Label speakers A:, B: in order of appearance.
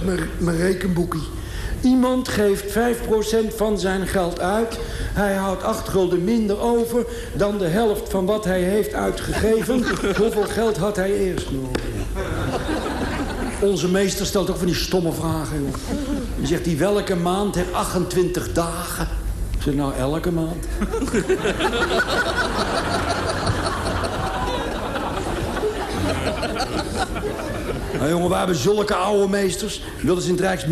A: mijn rekenboekie. Iemand geeft 5% van zijn geld uit. Hij houdt 8 gulden minder over dan de helft van wat hij heeft uitgegeven. Hoeveel geld had hij eerst nog? Onze meester stelt ook van die stomme vragen, joh. Die zegt hij, welke maand heeft 28 dagen? Ik zeg, nou, elke maand. Nou, jongen, we hebben zulke oude meesters. Wilden ze in het